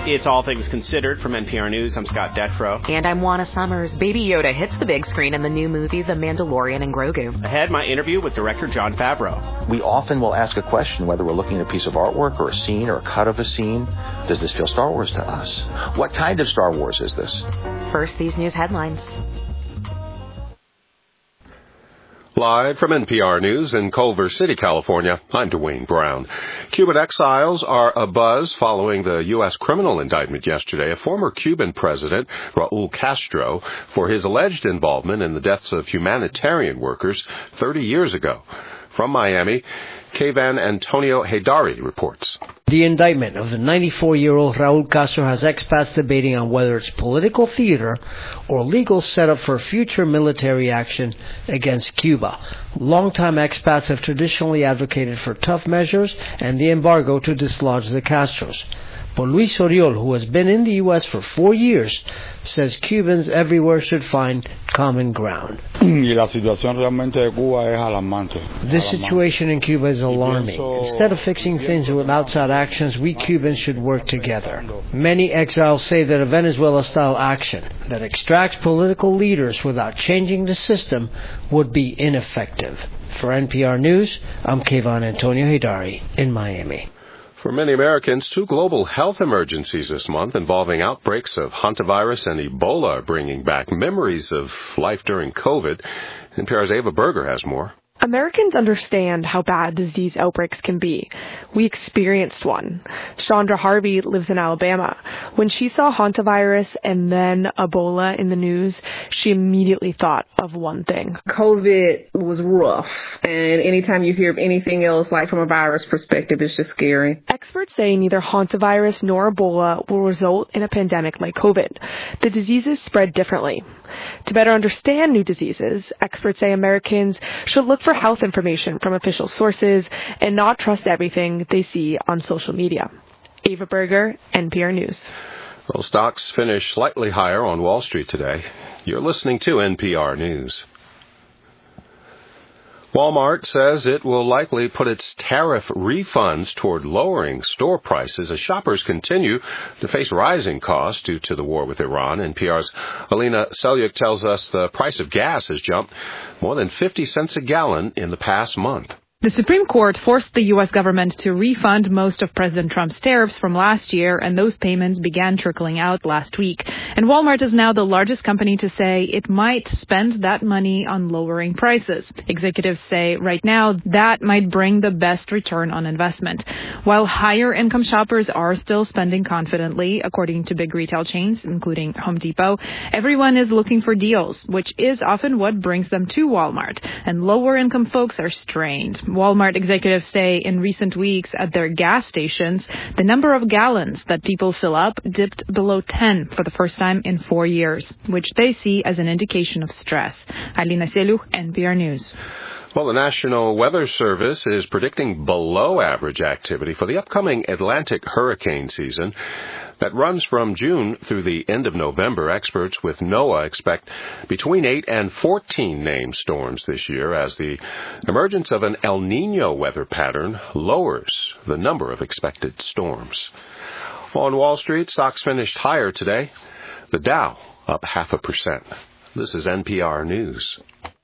It's All Things Considered from NPR News. I'm Scott Detrow. And I'm Juana Summers. Baby Yoda hits the big screen in the new movie The Mandalorian and Grogu. Ahead, my interview with director Jon Favreau. We often will ask a question, whether we're looking at a piece of artwork or a scene or a cut of a scene. Does this feel Star Wars to us? What kind of Star Wars is this? First, these news headlines. Live from NPR News in Culver City, California, I'm Dwayne Brown. Cuban exiles are abuzz following the U.S. criminal indictment yesterday of former Cuban president Raul Castro for his alleged involvement in the deaths of humanitarian workers 30 years ago. From Miami, Kayvan Antonio Heydari reports. The indictment of the 94-year-old Raul Castro has expats debating on whether it's political theater or legal setup for future military action against Cuba. Longtime expats have traditionally advocated for tough measures and the embargo to dislodge the Castros. But Luis Oriol, who has been in the U.S. for 4 years, says Cubans everywhere should find common ground. The situation in Cuba is alarming. Instead of fixing things with outside actions, we Cubans should work together. Many exiles say that a Venezuela-style action that extracts political leaders without changing the system would be ineffective. For NPR News, I'm Kayvan Antonio Heydari in Miami. For many Americans, 2 global health emergencies this month involving outbreaks of hantavirus and Ebola are bringing back memories of life during COVID. NPR's Ava Berger has more. Americans understand how bad disease outbreaks can be. We experienced one. Chandra Harvey lives in Alabama. When she saw hantavirus and then Ebola in the news, she immediately thought of one thing. COVID was rough, and anytime you hear of anything else, like from a virus perspective, it's just scary. Experts say neither hantavirus nor Ebola will result in a pandemic like COVID. The diseases spread differently. To better understand new diseases, experts say Americans should look for health information from official sources and not trust everything they see on social media. Ava Berger, NPR News. Well, stocks finished slightly higher on Wall Street today. You're listening to NPR News. Walmart says it will likely put its tariff refunds toward lowering store prices as shoppers continue to face rising costs due to the war with Iran. NPR's Alina Selyuk tells us the price of gas has jumped more than 50 cents a gallon in the past month. The Supreme Court forced the U.S. government to refund most of President Trump's tariffs from last year, and those payments began trickling out last week. And Walmart is now the largest company to say it might spend that money on lowering prices. Executives say right now that might bring the best return on investment. While higher-income shoppers are still spending confidently, according to big retail chains, including Home Depot, everyone is looking for deals, which is often what brings them to Walmart. And lower-income folks are strained. Walmart executives say in recent weeks at their gas stations, the number of gallons that people fill up dipped below 10 for the first time in 4 years, which they see as an indication of stress. Alina Selyuk, NPR News. Well, the National Weather Service is predicting below-average activity for the upcoming Atlantic hurricane season that runs from June through the end of November. Experts with NOAA expect between 8 and 14 named storms this year as the emergence of an El Niño weather pattern lowers the number of expected storms. On Wall Street, stocks finished higher today. The Dow up 0.5%. This is NPR News.